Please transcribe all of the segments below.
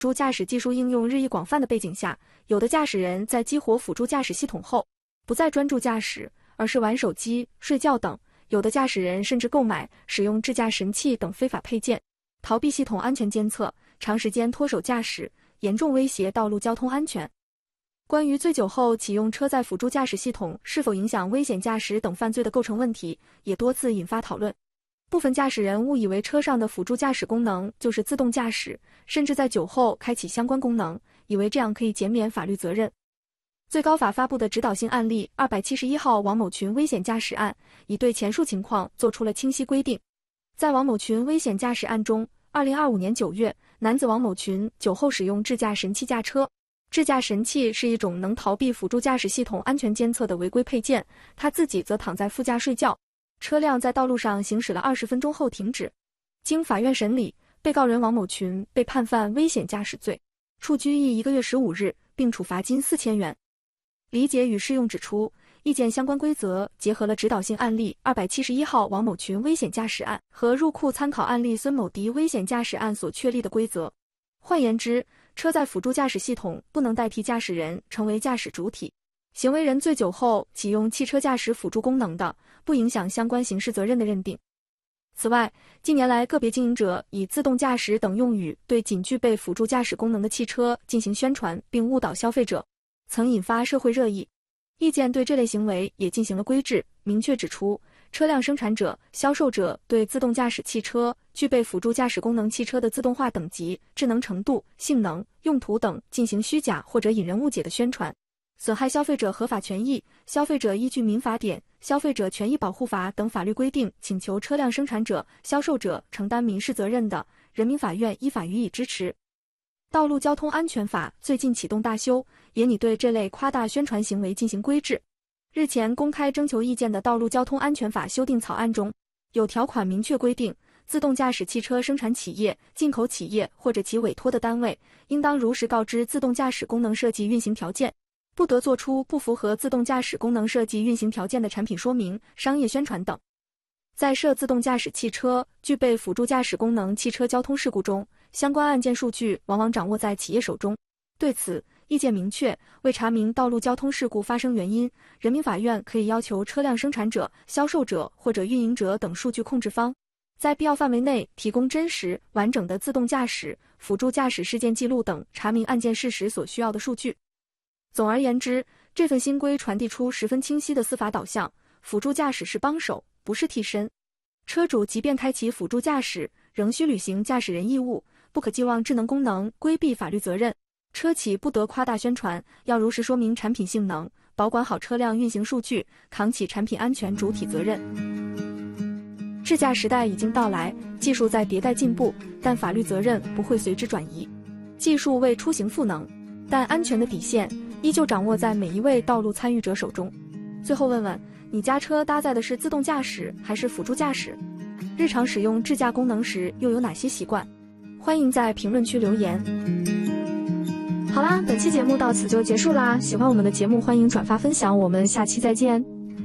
助驾驶技术应用日益广泛的背景下，有的驾驶人在激活辅助驾驶系统后，不再专注驾驶，而是玩手机、睡觉等；有的驾驶人甚至购买、使用智驾神器等非法配件，逃避系统安全监测，长时间脱手驾驶，严重威胁道路交通安全。关于醉酒后启用车载辅助驾驶系统是否影响危险驾驶等犯罪的构成问题，也多次引发讨论。部分驾驶人误以为车上的辅助驾驶功能就是自动驾驶，甚至在酒后开启相关功能，以为这样可以减免法律责任。最高法发布的指导性案例271号王某群危险驾驶案，已对前述情况做出了清晰规定。在王某群危险驾驶案中，2025年9月，男子王某群酒后使用智驾神器驾车。智驾神器是一种能逃避辅助驾驶系统安全监测的违规配件，他自己则躺在副驾睡觉。车辆在道路上行驶了20分钟后停止。经法院审理，被告人王某群被判犯危险驾驶罪，处拘役1个月15日，并处罚金4000元。理解与适用指出，意见相关规则结合了指导性案例271号王某群危险驾驶案和入库参考案例孙某迪危险驾驶案所确立的规则。换言之，车载辅助驾驶系统不能代替驾驶人成为驾驶主体。行为人醉酒后启用汽车驾驶辅助功能的，不影响相关刑事责任的认定。此外，近年来个别经营者以自动驾驶等用语对仅具备辅助驾驶功能的汽车进行宣传，并误导消费者，曾引发社会热议。意见对这类行为也进行了规制，明确指出，车辆生产者、销售者对自动驾驶汽车、具备辅助驾驶功能汽车的自动化等级、智能程度、性能、用途等进行虚假或者引人误解的宣传，损害消费者合法权益。消费者依据民法典、消费者权益保护法等法律规定请求车辆生产者、销售者承担民事责任的，人民法院依法予以支持。道路交通安全法最近启动大修，也拟对这类夸大宣传行为进行规制。日前公开征求意见的道路交通安全法修订草案中，有条款明确规定，自动驾驶汽车生产企业、进口企业或者其委托的单位，应当如实告知自动驾驶功能设计运行条件，不得做出不符合自动驾驶功能设计运行条件的产品说明、商业宣传等。在涉自动驾驶汽车、具备辅助驾驶功能汽车交通事故中，相关案件数据往往掌握在企业手中。对此，意见明确，为查明道路交通事故发生原因，人民法院可以要求车辆生产者、销售者或者运营者等数据控制方，在必要范围内提供真实、完整的自动驾驶、辅助驾驶事件记录等查明案件事实所需要的数据。总而言之，这份新规传递出十分清晰的司法导向：辅助驾驶是帮手，不是替身。车主即便开启辅助驾驶，仍需履行驾驶人义务，不可寄望智能功能规避法律责任。车企不得夸大宣传，要如实说明产品性能，保管好车辆运行数据，扛起产品安全主体责任。智驾时代已经到来，技术在迭代进步，但法律责任不会随之转移。技术为出行赋能，但安全的底线依旧掌握在每一位道路参与者手中。最后问问，你家车搭载的是自动驾驶还是辅助驾驶？日常使用智驾功能时又有哪些习惯？欢迎在评论区留言。好啦，本期节目到此就结束啦。喜欢我们的节目，欢迎转发分享，我们下期再见。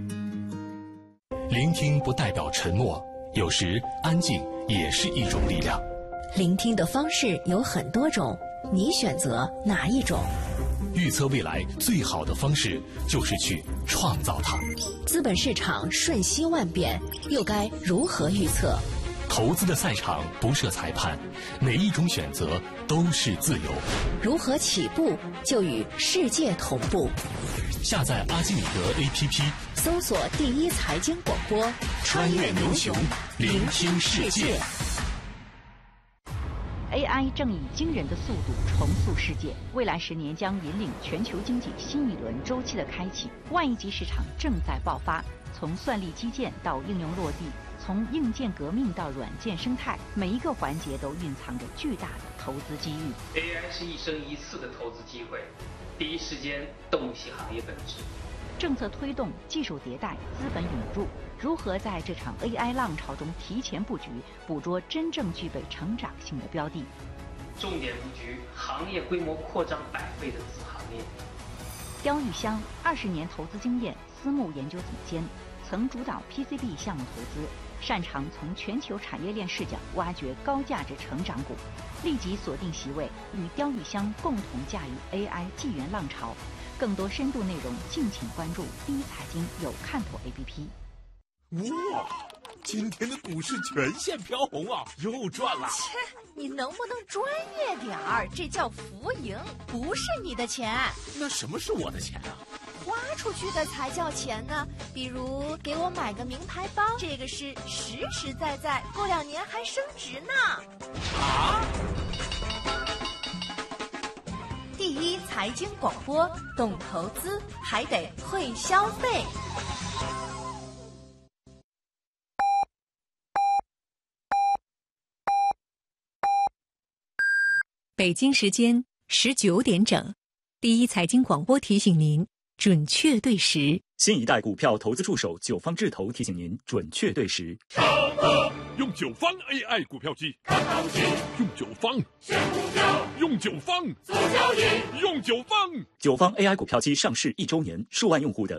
聆听不代表沉默，有时安静也是一种力量。 聆听的方式有很多种，你选择哪一种？ 预测未来最好的方式就是去创造它。 资本市场瞬息万变，又该如何预测？ 投资的赛场不设裁判，每一种选择都是自由。 如何起步就与世界同步？ 下载阿基米德 APP， 搜索第一财经广播， 穿越牛熊，聆听世界。 AI 正以惊人的速度重塑世界，未来10年将引领全球经济新一轮周期的开启。万亿级市场正在爆发，从算力基建到应用落地，从硬件革命到软件生态，每一个环节都蕴藏着巨大的投资机遇。 AI 是一生一次的投资机会，第一时间洞悉行业本质。 政策推动、技术迭代、资本涌入，如何在这场 AI 浪潮中提前布局，捕捉真正具备成长性的标的？ 重点布局行业规模扩张100倍的子行业。 刁玉香20年投资经验，私募研究总监，曾主导 PCB 项目投资， 擅长从全球产业链视角挖掘高价值成长股，立即锁定席位，与刁亦香共同驾驭 AI 纪元浪潮。更多深度内容，敬请关注第一财经有看头 APP。 哇，今天的股市全线飘红啊，又赚了！ 切，你能不能专业点儿？这叫浮盈，不是你的钱。 那什么是我的钱啊？ 花出去的才叫钱呢。比如给我买个名牌包，这个是实实在在，过2年还升值呢。 啊！ 第一财经广播，懂投资还得会消费。 北京时间19点整，第一财经广播提醒您准确对时。 新一代股票投资助手九方智投提醒您准确对时。 用九方 AI 股票机看行情，用九方选股票，用九方做交易，用九方。 九方 AI 股票机上市1周年，数万用户的